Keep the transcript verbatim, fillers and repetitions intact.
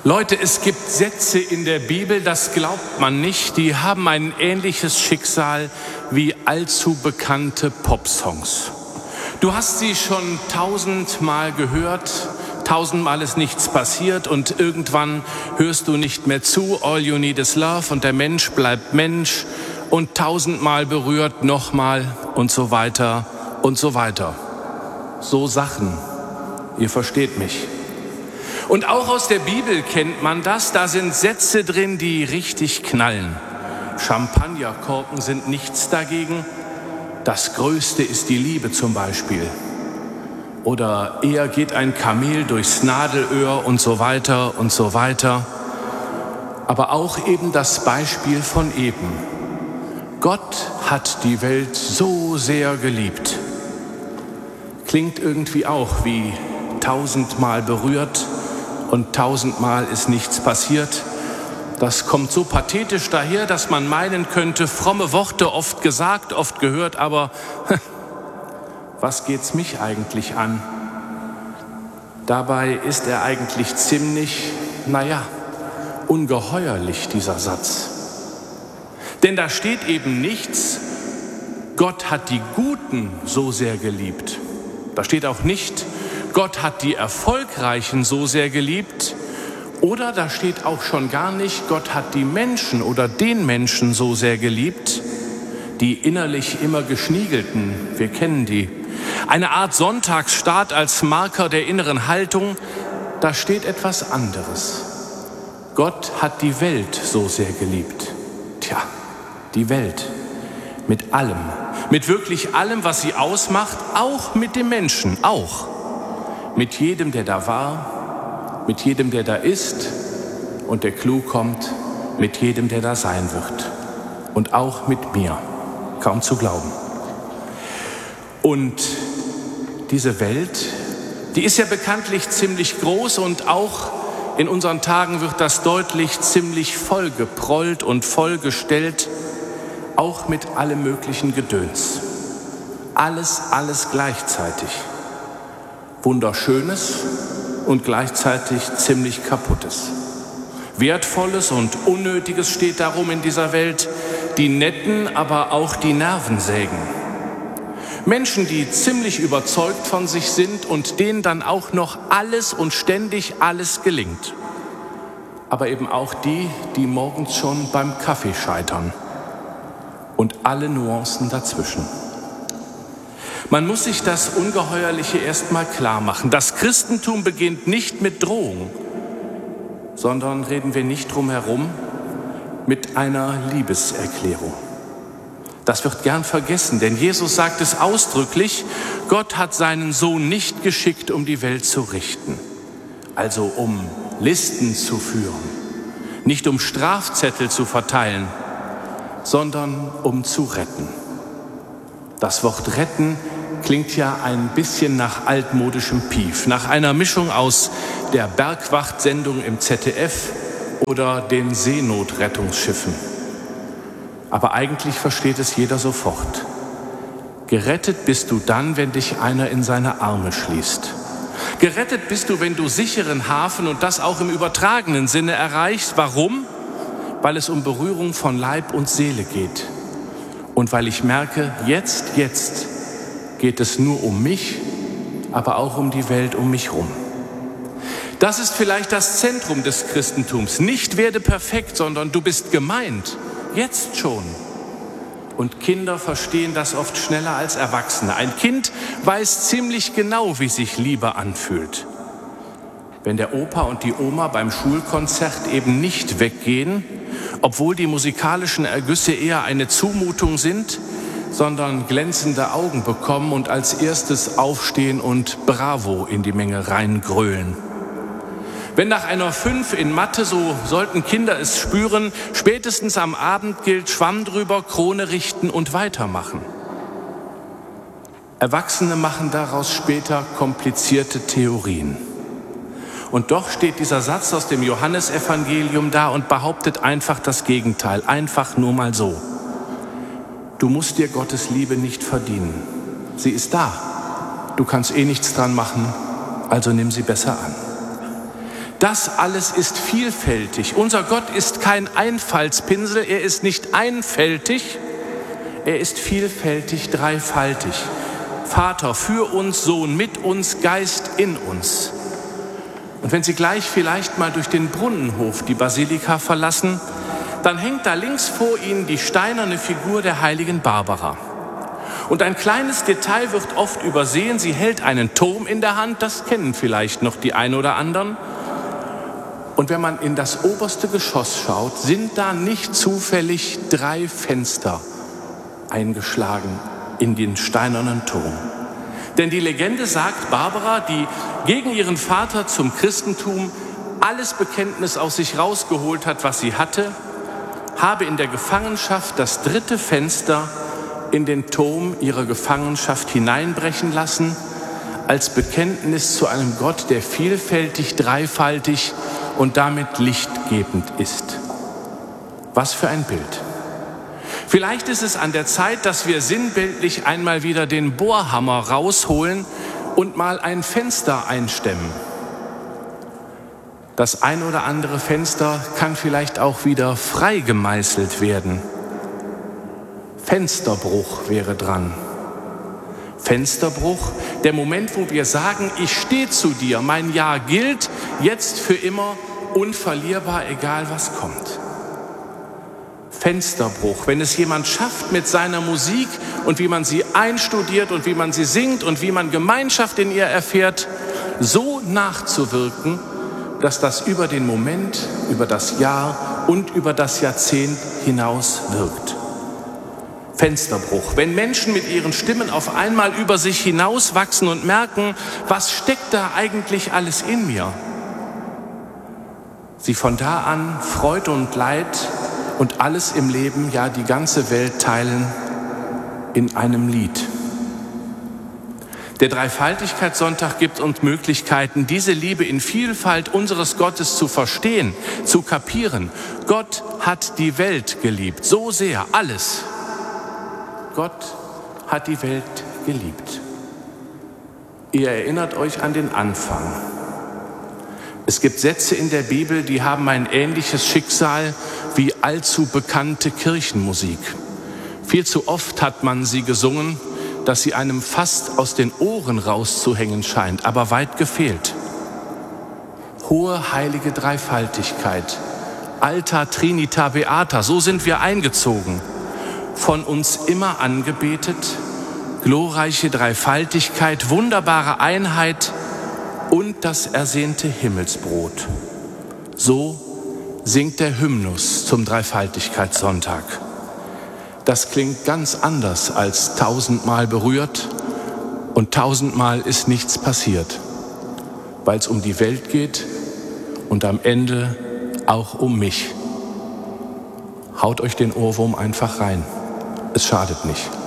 Leute, es gibt Sätze in der Bibel, das glaubt man nicht, die haben ein ähnliches Schicksal wie allzu bekannte Popsongs. Du hast sie schon tausendmal gehört, tausendmal ist nichts passiert und irgendwann hörst du nicht mehr zu. All you need is love und der Mensch bleibt Mensch und tausendmal berührt, nochmal und so weiter und so weiter. So Sachen, ihr versteht mich. Und auch aus der Bibel kennt man das, da sind Sätze drin, die richtig knallen. Champagnerkorken sind nichts dagegen. Das Größte ist die Liebe zum Beispiel. Oder eher geht ein Kamel durchs Nadelöhr und so weiter und so weiter. Aber auch eben das Beispiel von eben. Gott hat die Welt so sehr geliebt. Klingt irgendwie auch wie tausendmal berührt und tausendmal ist nichts passiert. Das kommt so pathetisch daher, dass man meinen könnte, fromme Worte oft gesagt, oft gehört, aber was geht's mich eigentlich an? Dabei ist er eigentlich ziemlich, naja, ungeheuerlich, dieser Satz. Denn da steht eben nichts, Gott hat die Guten so sehr geliebt. Da steht auch nicht, Gott hat die Erfolgreichen so sehr geliebt. Oder da steht auch schon gar nicht, Gott hat die Menschen oder den Menschen so sehr geliebt, die innerlich immer Geschniegelten, wir kennen die. Eine Art Sonntagsstart als Marker der inneren Haltung, da steht etwas anderes. Gott hat die Welt so sehr geliebt. Tja, die Welt mit allem, mit wirklich allem, was sie ausmacht, auch mit dem Menschen, auch. Mit jedem, der da war, mit jedem, der da ist und der Clou kommt, mit jedem, der da sein wird. Und auch mit mir, kaum zu glauben. Und diese Welt, die ist ja bekanntlich ziemlich groß und auch in unseren Tagen wird das deutlich, ziemlich vollgeprollt und vollgestellt, auch mit allem möglichen Gedöns. Alles, alles gleichzeitig. Wunderschönes und gleichzeitig ziemlich Kaputtes. Wertvolles und Unnötiges steht darum in dieser Welt, die Netten, aber auch die Nervensägen. Menschen, die ziemlich überzeugt von sich sind und denen dann auch noch alles und ständig alles gelingt. Aber eben auch die, die morgens schon beim Kaffee scheitern. Und alle Nuancen dazwischen. Man muss sich das Ungeheuerliche erst mal klar machen. Das Christentum beginnt nicht mit Drohung, sondern, reden wir nicht drum herum, mit einer Liebeserklärung. Das wird gern vergessen, denn Jesus sagt es ausdrücklich, Gott hat seinen Sohn nicht geschickt, um die Welt zu richten, also um Listen zu führen, nicht um Strafzettel zu verteilen, sondern um zu retten. Das Wort retten klingt ja ein bisschen nach altmodischem Pief, nach einer Mischung aus der Bergwacht-Sendung im Z D F oder den Seenotrettungsschiffen. Aber eigentlich versteht es jeder sofort. Gerettet bist du dann, wenn dich einer in seine Arme schließt. Gerettet bist du, wenn du sicheren Hafen und das auch im übertragenen Sinne erreichst. Warum? Weil es um Berührung von Leib und Seele geht. Und weil ich merke, jetzt, jetzt geht es nur um mich, aber auch um die Welt um mich rum. Das ist vielleicht das Zentrum des Christentums. Nicht werde perfekt, sondern du bist gemeint. Jetzt schon. Und Kinder verstehen das oft schneller als Erwachsene. Ein Kind weiß ziemlich genau, wie sich Liebe anfühlt. Wenn der Opa und die Oma beim Schulkonzert eben nicht weggehen, obwohl die musikalischen Ergüsse eher eine Zumutung sind, sondern glänzende Augen bekommen und als erstes aufstehen und Bravo in die Menge reingrölen. Wenn nach einer Fünf in Mathe, so sollten Kinder es spüren, spätestens am Abend gilt Schwamm drüber, Krone richten und weitermachen. Erwachsene machen daraus später komplizierte Theorien. Und doch steht dieser Satz aus dem Johannesevangelium da und behauptet einfach das Gegenteil, einfach nur mal so. Du musst dir Gottes Liebe nicht verdienen. Sie ist da. Du kannst eh nichts dran machen, also nimm sie besser an. Das alles ist vielfältig. Unser Gott ist kein Einfaltspinsel, er ist nicht einfältig, er ist vielfältig, dreifaltig. Vater für uns, Sohn mit uns, Geist in uns. Und wenn Sie gleich vielleicht mal durch den Brunnenhof die Basilika verlassen, dann hängt da links vor Ihnen die steinerne Figur der heiligen Barbara. Und ein kleines Detail wird oft übersehen, sie hält einen Turm in der Hand, das kennen vielleicht noch die einen oder anderen. Und wenn man in das oberste Geschoss schaut, sind da nicht zufällig drei Fenster eingeschlagen in den steinernen Turm. Denn die Legende sagt, Barbara, die gegen ihren Vater zum Christentum alles Bekenntnis aus sich rausgeholt hat, was sie hatte, habe in der Gefangenschaft das dritte Fenster in den Turm ihrer Gefangenschaft hineinbrechen lassen, als Bekenntnis zu einem Gott, der vielfältig, dreifaltig und damit lichtgebend ist. Was für ein Bild. Vielleicht ist es an der Zeit, dass wir sinnbildlich einmal wieder den Bohrhammer rausholen und mal ein Fenster einstemmen. Das ein oder andere Fenster kann vielleicht auch wieder frei gemeißelt werden. Fensterbruch wäre dran. Fensterbruch, der Moment, wo wir sagen, ich stehe zu dir, mein Ja gilt jetzt für immer, unverlierbar, egal was kommt. Fensterbruch, wenn es jemand schafft, mit seiner Musik und wie man sie einstudiert und wie man sie singt und wie man Gemeinschaft in ihr erfährt, so nachzuwirken, dass das über den Moment, über das Jahr und über das Jahrzehnt hinaus wirkt. Fensterbruch, wenn Menschen mit ihren Stimmen auf einmal über sich hinauswachsen und merken, was steckt da eigentlich alles in mir? Sie von da an Freude und Leid und alles im Leben, ja die ganze Welt teilen in einem Lied. Der Dreifaltigkeitssonntag gibt uns Möglichkeiten, diese Liebe in Vielfalt unseres Gottes zu verstehen, zu kapieren. Gott hat die Welt geliebt, so sehr, alles. Gott hat die Welt geliebt. Ihr erinnert euch an den Anfang. Es gibt Sätze in der Bibel, die haben ein ähnliches Schicksal wie allzu bekannte Kirchenmusik. Viel zu oft hat man sie gesungen, dass sie einem fast aus den Ohren rauszuhängen scheint, aber weit gefehlt. Hohe heilige Dreifaltigkeit, Alta Trinita Beata, so sind wir eingezogen. Von uns immer angebetet, glorreiche Dreifaltigkeit, wunderbare Einheit und das ersehnte Himmelsbrot. So singt der Hymnus zum Dreifaltigkeitssonntag. Das klingt ganz anders als tausendmal berührt und tausendmal ist nichts passiert, weil es um die Welt geht und am Ende auch um mich. Haut euch den Ohrwurm einfach rein. Es schadet nicht.